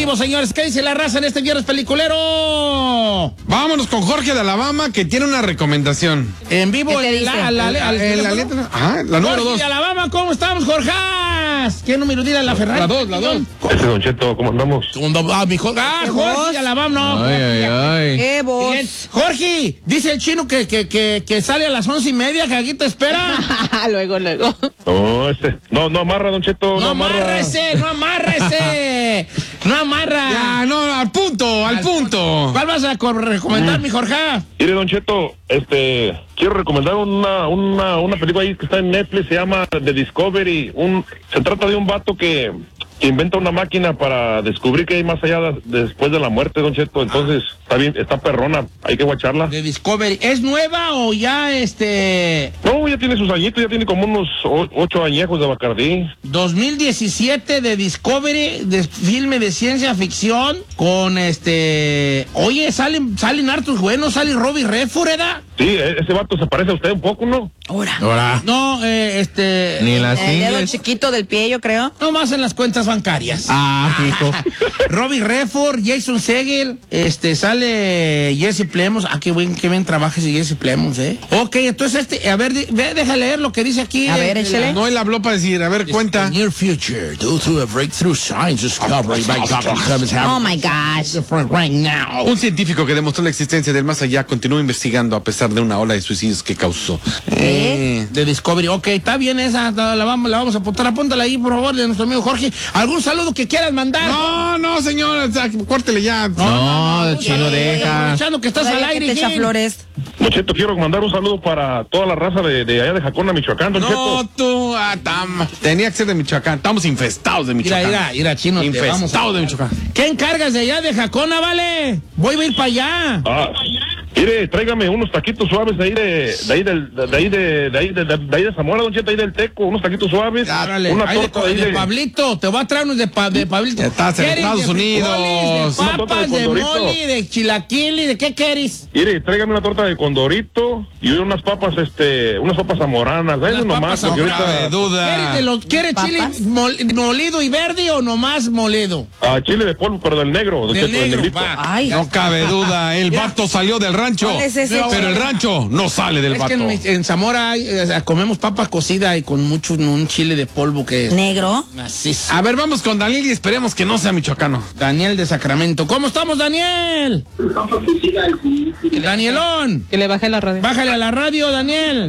vivo, señores. ¿Qué dice la raza en este viernes peliculero? Vámonos con Jorge de Alabama, que tiene una recomendación. En vivo, ¿Qué te dice? La letra. Ajá, la número Jorge 2. de Alabama, ¿cómo estamos, Jorge? ¿Qué número dirá la Ferrari? La 2. Don Cheto, ¿cómo andamos? Jorge de Alabama, no. Ay. ¿Qué voz? Bien. Jorge, dice el chino que sale a las 11:30, que aquí te espera. luego. No amarra, Don Cheto, No amárrese. No amarra. Ya, no, al punto. ¿Cuál vas a recomendar, mi Jorge? Mire, Don Cheto, quiero recomendar una película ahí que está en Netflix, se llama The Discovery. Se trata de un vato que inventa una máquina para descubrir qué hay más allá después de la muerte, Don Cheto. Entonces, está bien, está perrona, hay que guacharla. The Discovery. ¿Es nueva o ya No, ya tiene sus añitos, ya tiene como unos 8 añejos de Bacardí. 2017 de Discovery, de filme de ciencia ficción con Oye, salen hartos buenos, sale Robbie Redford, ¿verdad? Sí, ese vato se parece a usted un poco, ¿no? Ahora. No, Ni las El dedo ingles. chiquito del pie, yo creo. no más en las cuentas bancarias. Fijo. Robbie Redford, Jason Segel, sale Jesse Plemons. Qué bien trabaja ese Jesse Plemons, Ok, entonces a ver, deja leer lo que dice aquí. A ver, échale. No, él habló para decir, a ver, cuenta. Near future, due to a breakthrough science discovery by Oh my gosh. right now. Un científico que demostró la existencia del más allá continúa investigando a pesar de una ola de suicidios que causó. De Discovery. Ok, está bien esa, la vamos a apuntar. Apúntala ahí, por favor, de nuestro amigo Jorge. ¿Algún saludo que quieras mandar? No, señor, o sea, córtele ya. No, chino, deja. Aprovechando que estás al Todavía aire, que te echa Jim. flores. Don Cheto, quiero mandar un saludo para toda la raza de allá de Jacona, Michoacán, Don Cheto. No, tú, tenía que ser de Michoacán. Estamos infestados de Michoacán. Mira, chino. Infestados de Michoacán. ¿Qué encargas de allá de Jacona, vale? Voy a ir para allá. Mire, tráigame unos taquitos suaves de ahí de Zamora, Don Cheto, ahí del Teco, unos taquitos suaves. Árale, Una ahí torta de Pablito, te voy a traer unos de Pablito. Estás en ¿Quieres Estados de Unidos. frijoles, de Una torta papas, de de condorito. mole, de chilaquiles, ¿de qué quieres? Mire, tráigame una torta de condorito y unas papas zamoranas. Eso Unas nomás, papas porque No cabe ahorita... duda. ¿Quieres chile ¿Papas? molido y verde o nomás molido? Chile de polvo, pero del negro, Don Del Cheto, del negro, negrito. va. Ay. No cabe duda, el vato salió del rancho. ¿Cuál es ese? Pero el rancho no sale del Es vato. que en Zamora comemos papa cocida y con un chile de polvo que es Negro. macizo. A ver, vamos con Daniel y esperemos que no sea michoacano. Daniel de Sacramento. ¿Cómo estamos, Daniel? Danielón. Que le baje la radio. Bájale a la radio, Daniel.